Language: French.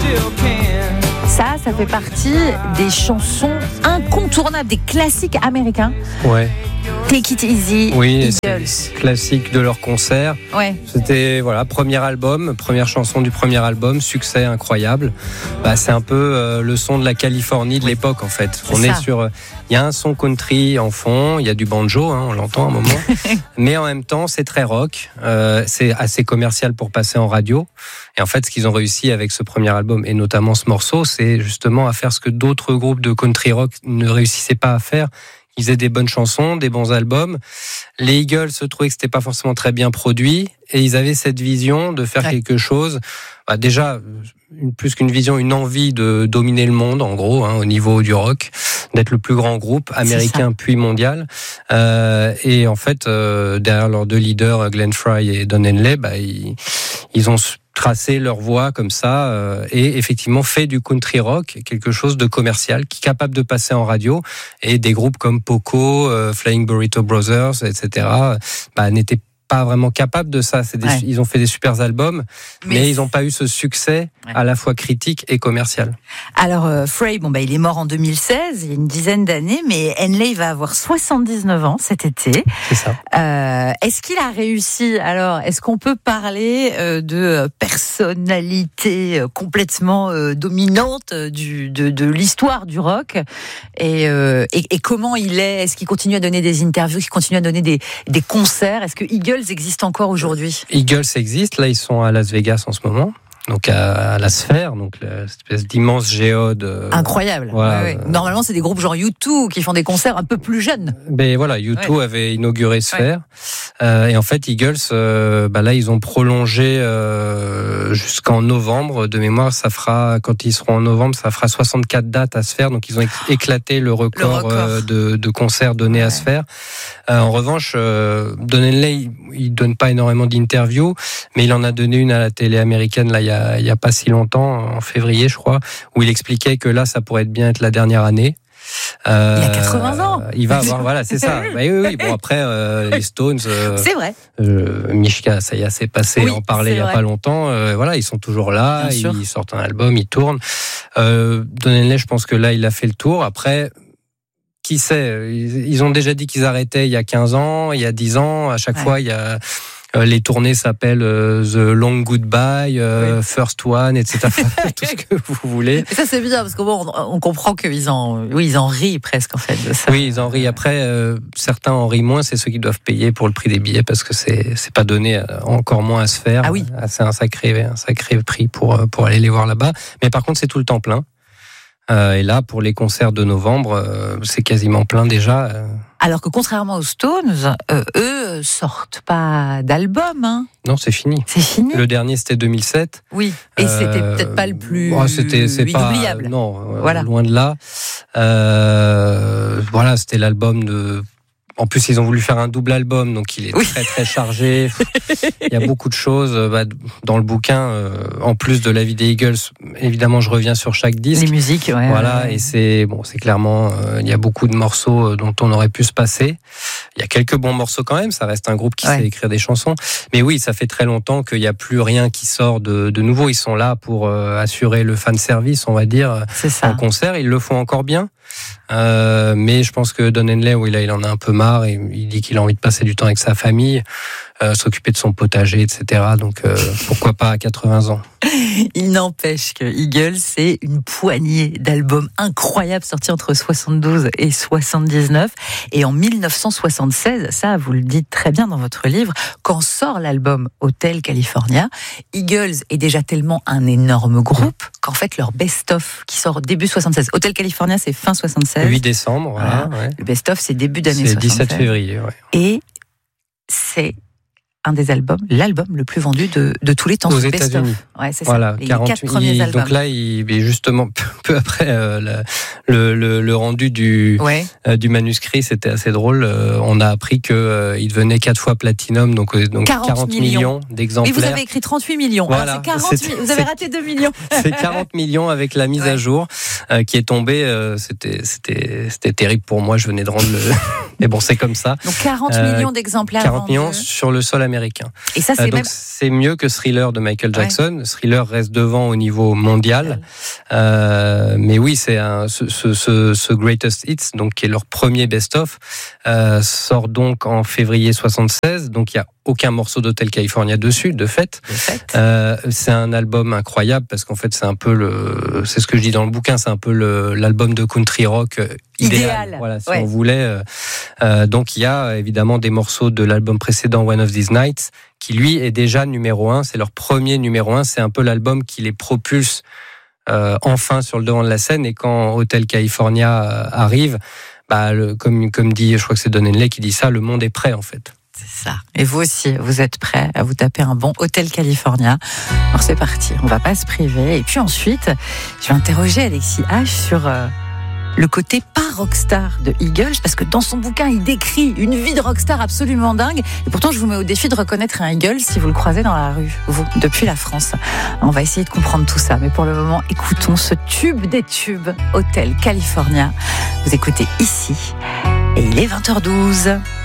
Ça fait partie des chansons incontournables, des classiques américains. Ouais. Take It Easy, oui, Eagles. C'est classique de leur concert. Ouais. C'était premier album, première chanson du premier album, succès incroyable. C'est un peu le son de la Californie de l'époque en fait. On est sur, il y a un son country en fond, il y a du banjo, on l'entend à un moment, mais en même temps c'est très rock, c'est assez commercial pour passer en radio. Et en fait, ce qu'ils ont réussi avec ce premier album et notamment ce morceau, c'est justement à faire ce que d'autres groupes de country rock ne réussissaient pas à faire. Ils faisaient des bonnes chansons, des bons albums. Les Eagles se trouvaient que c'était pas forcément très bien produit et ils avaient cette vision de faire quelque chose. Déjà, plus qu'une vision, une envie de dominer le monde, en gros, au niveau du rock, d'être le plus grand groupe américain puis mondial. Et en fait, derrière leurs deux leaders, Glenn Frey et Don Henley, ils ont tracé leur voie comme ça et effectivement fait du country rock quelque chose de commercial qui est capable de passer en radio, et des groupes comme Poco, Flying Burrito Brothers, etc. N'étaient pas vraiment capables de ça. Ils ont fait des super albums, mais ils n'ont pas eu ce succès à la fois critique et commercial. Alors Frey, il est mort en 2016, il y a une dizaine d'années, mais Henley va avoir 79 ans cet été. C'est ça. Est-ce qu'il a réussi? Alors, est-ce qu'on peut parler de personnalité complètement dominante de l'histoire du rock, et comment il est? Est-ce qu'il continue à donner des interviews, qu'il continue à donner des concerts? Est-ce que Eagles existe encore aujourd'hui? Eagles existe, là ils sont à Las Vegas en ce moment. Donc à la Sphère, donc cette espèce d'immense géode. Incroyable. Voilà. Ouais. Normalement, c'est des groupes genre U2 qui font des concerts un peu plus jeunes. U2 avait inauguré Sphère. Et en fait, Eagles, là, ils ont prolongé jusqu'en novembre. De mémoire, quand ils seront en novembre, ça fera 64 dates à Sphère. Donc, ils ont éclaté le record. De concerts donnés à Sphère. En revanche, Don Henley, il donne pas énormément d'interviews, mais il en a donné une à la télé américaine, là, il y a pas si longtemps, en février, je crois, où il expliquait que là, ça pourrait bien être la dernière année. Il a 80 ans. Il va avoir, c'est ça. Oui. Bon, après, les Stones. C'est vrai. Mishka, ça y est, c'est passé. En parlait il y a pas longtemps. Ils sont toujours là. Ils sortent un album, ils tournent. Don Henley, je pense que là, il a fait le tour. Après, qui sait? Ils ont déjà dit qu'ils arrêtaient il y a 15 ans, il y a 10 ans. À chaque fois, il y a les tournées s'appellent The Long Goodbye, First One, etc. Tout ce que vous voulez. Et ça, c'est bien, parce qu'on comprend qu'ils en rient presque, en fait, de ça. Oui, ils en rient. Après, certains en rient moins, c'est ceux qui doivent payer pour le prix des billets, parce que c'est pas donné encore moins à se faire. Ah oui. C'est un sacré prix pour aller les voir là-bas. Mais par contre, c'est tout le temps plein. Et là, pour les concerts de novembre, c'est quasiment plein déjà. Alors que contrairement aux Stones, eux sortent pas d'album. Non, c'est fini. C'est fini. Le dernier, c'était 2007. Oui, et c'était peut-être pas le plus inoubliable. Loin de là. C'était l'album de... En plus, ils ont voulu faire un double album, donc il est très très chargé. Il y a beaucoup de choses dans le bouquin. En plus de la vie des Eagles, évidemment, je reviens sur chaque disque. Les musiques, et c'est clairement, il y a beaucoup de morceaux dont on aurait pu se passer. Il y a quelques bons morceaux quand même. Ça reste un groupe qui sait écrire des chansons. Mais oui, ça fait très longtemps qu'il n'y a plus rien qui sort de nouveau. Ils sont là pour assurer le fan service, on va dire, en concert. Ils le font encore bien. Mais je pense que Don Henley, il en a un peu marre, et il dit qu'il a envie de passer du temps avec sa famille, s'occuper de son potager, etc. Donc pourquoi pas à 80 ans. Il n'empêche que Eagles, c'est une poignée d'albums incroyables sortis entre 72 et 79. Et en 1976, ça vous le dites très bien dans votre livre, quand sort l'album Hotel California, Eagles est déjà tellement un énorme groupe qu'en fait leur best-of qui sort début 76. Hotel California, c'est fin 76. 8 décembre, voilà. Le best-of, c'est début d'année 76. C'est 17 février, Et c'est l'album le plus vendu de tous les temps. Aux États-Unis. C'est ça. Les 4 premiers albums. Donc là, justement, peu après le rendu du manuscrit, c'était assez drôle. On a appris qu'il devenait 4 fois platinum, donc 40 millions d'exemplaires. Et vous avez écrit 38 millions. Voilà. Alors c'est 40 vous avez raté 2 millions. C'est 40 millions avec la mise à jour. qui est tombé. C'était terrible pour moi. Je venais de rendre le. Mais bon, c'est comme ça. Donc 40 millions d'exemplaires 40 millions sur le sol américain. Et ça, donc c'est mieux que Thriller de Michael Jackson. Ouais. Thriller reste devant au niveau mondial. Mais oui, c'est ce Greatest Hits, donc qui est leur premier best-of, sort donc en février 76. Donc il y a aucun morceau d'Hotel California dessus, de fait. C'est un album incroyable parce qu'en fait, c'est un peu c'est ce que je dis dans le bouquin, c'est un peu l'album de country rock idéal. Voilà, si on voulait. Donc, il y a évidemment des morceaux de l'album précédent, One of These Nights, qui lui est déjà numéro 1. C'est leur premier numéro 1. C'est un peu l'album qui les propulse enfin sur le devant de la scène. Et quand Hotel California arrive, comme dit, je crois que c'est Don Henley qui dit ça, le monde est prêt en fait. C'est ça. Et vous aussi, vous êtes prêts à vous taper un bon Hotel California. Alors c'est parti, on va pas se priver. Et puis ensuite, je vais interroger Alexis H sur le côté pas rockstar de Eagles, parce que dans son bouquin, il décrit une vie de rockstar absolument dingue. Et pourtant, je vous mets au défi de reconnaître un Eagles si vous le croisez dans la rue, vous, depuis la France. On va essayer de comprendre tout ça. Mais pour le moment, écoutons ce tube des tubes, Hotel California. Vous écoutez ici, et il est 20h12.